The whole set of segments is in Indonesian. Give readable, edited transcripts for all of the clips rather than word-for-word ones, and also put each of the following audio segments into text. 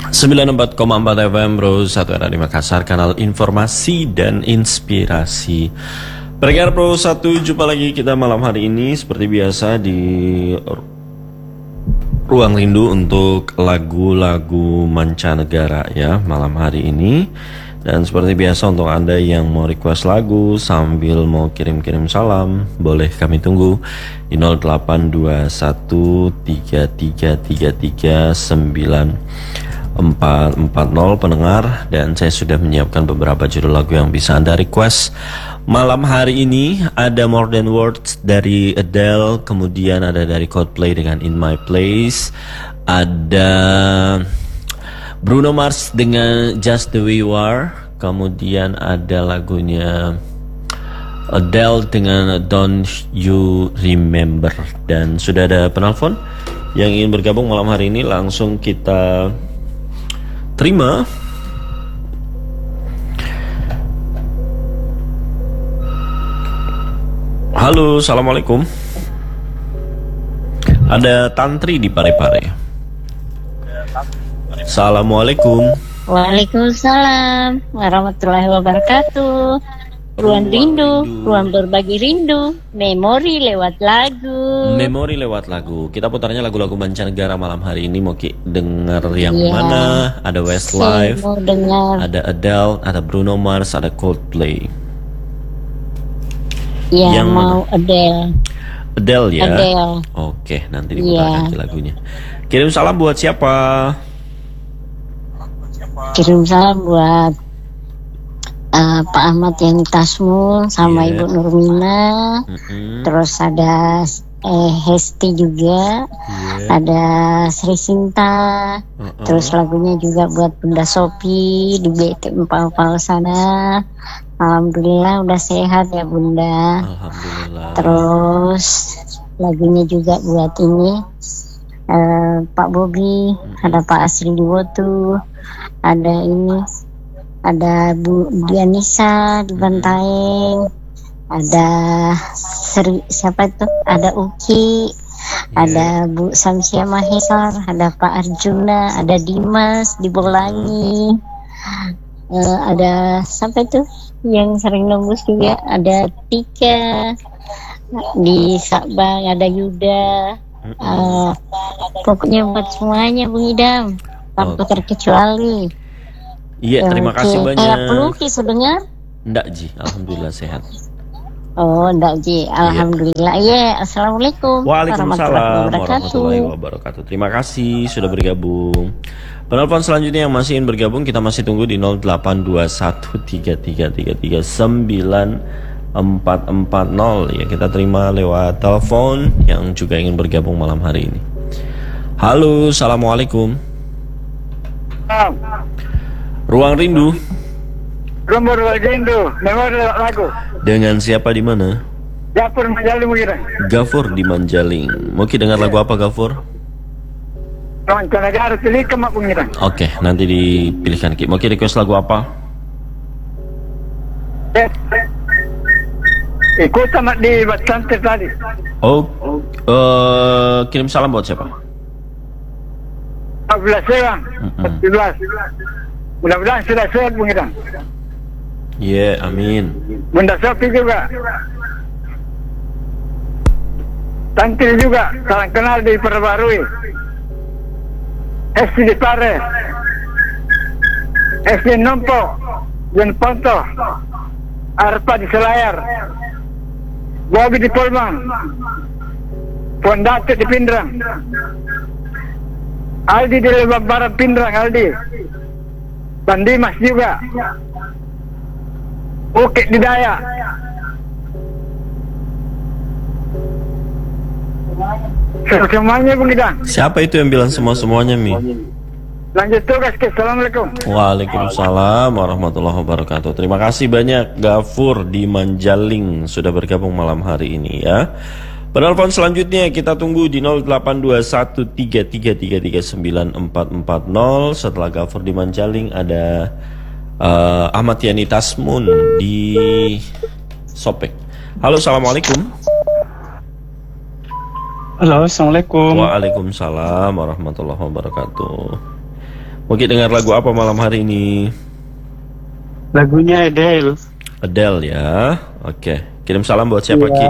94,4 FM Bro, satu era di Makassar, kanal informasi dan inspirasi. Pendengar Pro 1, jumpa lagi kita malam hari ini seperti biasa di Ruang Rindu untuk lagu-lagu mancanegara ya malam hari ini. Dan seperti biasa untuk Anda yang mau request lagu sambil mau kirim-kirim salam, boleh kami tunggu di 082133333940 pendengar. Dan saya sudah menyiapkan beberapa judul lagu yang bisa Anda request. Malam hari ini ada More Than Words dari Adele, kemudian ada dari Coldplay dengan In My Place, ada Bruno Mars dengan Just The Way You Are, kemudian ada lagunya Adele dengan Don't You Remember. Dan sudah ada penelpon yang ingin bergabung malam hari ini, langsung kita terima. Halo, assalamualaikum. Ada Tantri di Parepare. Assalamualaikum. Waalaikumsalam warahmatullahi wabarakatuh. Ruang rindu, ruang berbagi rindu, memori lewat lagu. Memori lewat lagu. Kita putarnya lagu-lagu mancanegara malam hari ini. Mau dengar yang mana? Ada Westlife, ada Adele, ada Bruno Mars, ada Coldplay. Ya, yang mau Adele. Adele ya. Adele. Oke, nanti diputar nanti lagunya. Kirim salam buat siapa? Kirim salam buat Pak Ahmad Yani Tasmul sama Ibu Nurmina. Terus ada Hesti juga. Ada Sri Sinta. Terus lagunya juga buat Bunda Sopi di BT Empal-Empal sana. Alhamdulillah udah sehat ya Bunda. Alhamdulillah. Terus lagunya juga buat ini Pak Bobi, ada Pak Asri Diwotu, ada ini, ada Bu Dianisa di Bantaeng, ada siapa itu? Ada Uki, ada Bu Samsia Mahesar, ada Pak Arjuna, ada Dimas di Bolangi, ada sampai tuh yang sering nembus juga, ada Tika di Sabang, ada Yuda. Pokoknya buat semuanya Bung Idam tanpa terkecuali. Iya, terima kasih banyak. Kayak pelukis dengar? Ndak Ji, alhamdulillah sehat. Oh, ndak Ji, alhamdulillah. Iya, assalamualaikum. Waalaikumsalam warahmatullahi wabarakatuh. Terima kasih sudah bergabung. Penelpon selanjutnya yang masih ingin bergabung, kita masih tunggu di 082133339440 ya, kita terima lewat telepon yang juga ingin bergabung malam hari ini. Halo, assalamualaikum. Ruang Rindu. Ruang Rindu, memori lagu. Dengan siapa di mana? Gafur Manjaling mungkin. Gafur di Manjaling. Mau dengar lagu apa Gafur? Mancanegara pilih kemak mungkin. Oke, nanti dipilihkan. Mau request lagu apa? Ikut sama di Batanter tadi. Oh, kirim salam buat siapa? 14 orang, 14. Mudah-mudahan sudah sehat mungkin. Iya, amin. Bunda Sopi juga. Tantil juga, salam kenal di Perbarui. Esti di Pare, Esti Nompo, Jan Ponto, Arpa di Selayar, Bobi di Polman, Pondate di Pindrang, Aldi di Lebak Barat Pindrang, Aldi, Bandimas juga, Ukit di Daya. Semuanya Bang. Siapa itu yang bilang semuanya Mi? Lanjut tugas ke. Assalamualaikum. Waalaikumsalam warahmatullahi wabarakatuh. Terima kasih banyak Gafur di Manjaling sudah bergabung malam hari ini ya. Penelpon selanjutnya kita tunggu di 082133333940. Setelah Gafur di Manjaling ada Ahmad Yani Tasmun di Sopek. Halo, assalamualaikum. Halo, assalamualaikum. Waalaikumsalam warahmatullahi wabarakatuh. Oke, dengar lagu apa malam hari ini? Lagunya Adele. Adele ya. Oke, kirim salam buat siapa Iya. Ki?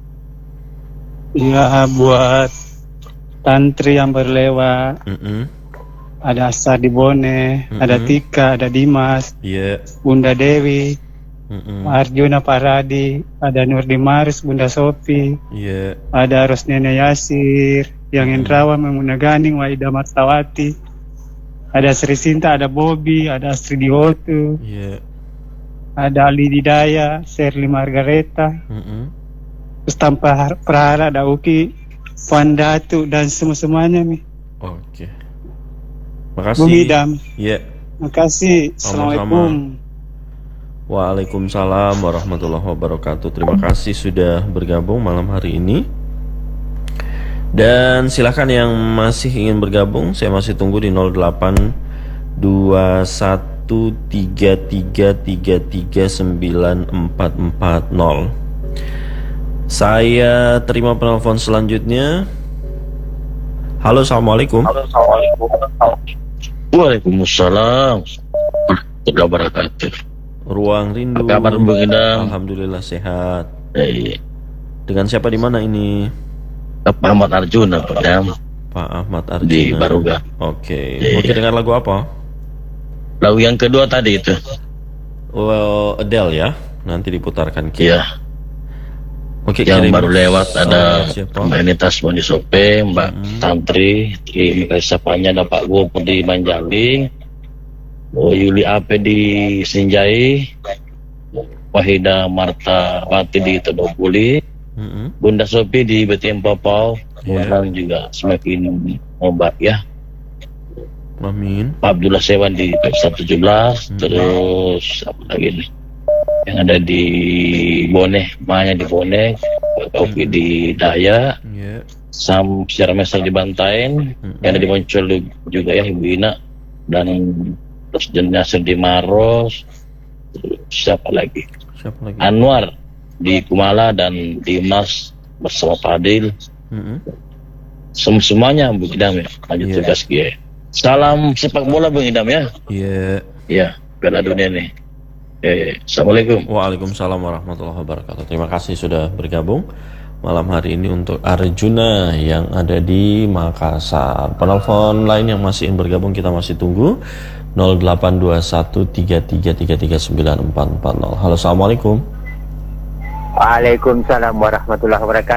Iya, buat Tantri yang baru lewat. Ada Asa di Bone, ada Tika, ada Dimas, Iya. Bunda Dewi, Arjuna Paradi, ada Nurdi Maris, Bunda Sopi, Iya. ada Rosnene Yasir, yang Indrawan, Memuna Ganing, Waida Martawati, ada Sri Sinta, ada Bobby, ada Astrid Diotu, Iya. ada Ali Didaya, Sherly Margareta, terus tanpa Prahara, ada Uki, Pandatu, dan semuanya nih. Oke. Bung Makasih. Idam, Iya. makasih. Sama-sama. Assalamualaikum. Waalaikumsalam warahmatullahi wabarakatuh. Terima kasih sudah bergabung malam hari ini. Dan silakan yang masih ingin bergabung, saya masih tunggu di 082133339440. Saya terima penelpon selanjutnya. Halo, assalamualaikum. Waalaikumsalam warahmatullahi wabarakatuh. Ruang Rindu. Apa kabar Bung Idam? Alhamdulillah sehat. Iya. Dengan siapa di mana ini? Pak Ahmad Arjuna Pak Idam Pak Ahmad Arjuna. di Baruga. Oke. Iya. Oke, dengar lagu apa? Lagu yang kedua tadi itu. Well, Adele ya. Nanti diputarkan Ki. Iya. Oke, Yang kirim baru lewat ada siapa? Mbak Enitas Mondi Sope, Mbak Tantri, terima kasih sapanya ada Pak Gopo di Manjali, Yuli Ape di Sinjai, Wahida Marta Wati di Todopuli, Bunda Sopi di BTM Papau, kemudian juga semakin obat ya. Amin. Pak Abdullah Sewan di P117, terus apa lagi nih? Yang ada di Bone, Maya di Bone, Kopi di Daya, Iya. Sam secara mesra di Bantaeng, yang ada di Moncol juga ya Ibu Ina, dan terus jenazah di Maros, terus siapa lagi? Siapa lagi? Anwar di Kumala dan Dimas bersama Fadil. Semuanya Bung Idam ya, lanjut Iya. tugas Gie. Salam sepak bola Bung Idam ya. Iya. Ya, Piala Dunia nih. Assalamualaikum. Waalaikumsalam warahmatullahi wabarakatuh. Terima kasih sudah bergabung malam hari ini untuk Arjuna yang ada di Makassar. Penelpon lain yang masih ingin bergabung kita masih tunggu 082133333940. Halo, assalamualaikum. Waalaikumsalam warahmatullahi wabarakatuh.